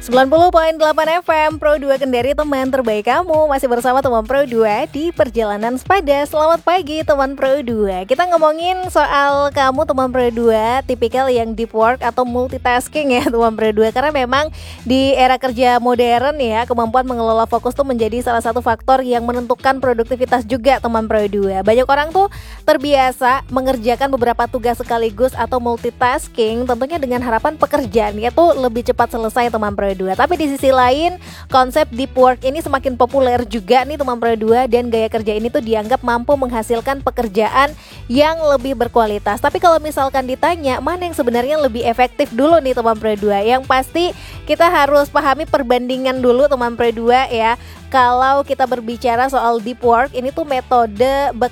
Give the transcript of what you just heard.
90,8 FM Pro 2 Kendari, teman terbaik kamu. Masih bersama teman Pro 2 di Perjalanan Sepada. Selamat pagi teman Pro 2. Kita ngomongin soal kamu teman Pro 2, tipikal yang deep work atau multitasking ya teman Pro 2. Karena memang di era kerja modern ya, kemampuan mengelola fokus tuh menjadi salah satu faktor yang menentukan produktivitas juga teman Pro 2. Banyak orang tuh terbiasa mengerjakan beberapa tugas sekaligus atau multitasking, tentunya dengan harapan pekerjaannya tuh lebih cepat selesai teman Pro 2. Tapi di sisi lain, konsep deep work ini semakin populer juga nih teman Pro 2, dan gaya kerja ini tuh dianggap mampu menghasilkan pekerjaan yang lebih berkualitas. Tapi kalau misalkan ditanya mana yang sebenarnya lebih efektif dulu nih teman Pro 2, yang pasti kita harus pahami perbandingan dulu teman Pro 2 ya. Kalau kita berbicara soal deep work, ini tuh metode